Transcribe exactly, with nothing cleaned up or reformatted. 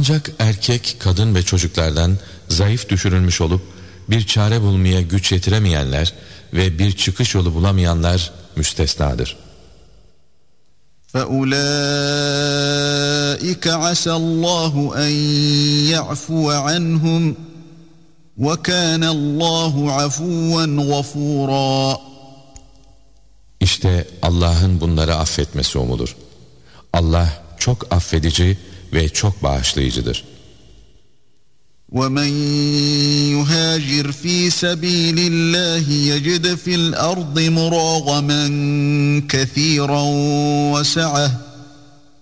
Ancak erkek, kadın ve çocuklardan zayıf düşürülmüş olup bir çare bulmaya güç yetiremeyenler ve bir çıkış yolu bulamayanlar müstesnadır. فَأُولَٰئِكَ عَسَى اللّٰهُ اَنْ يَعْفُوَ عَنْهُمْ وَكَانَ اللّٰهُ عَفُوًّا غَفُورًا. İşte Allah'ın bunları affetmesi umulur. Allah çok affedici ve çok bağışlayıcıdır. وَمَنْ يُهَاجِرْ فِي سَبِيلِ اللّٰهِ يَجِدْ فِي الْأَرْضِ مُرَاغَمًا كَثِيرًا وَسَعَةً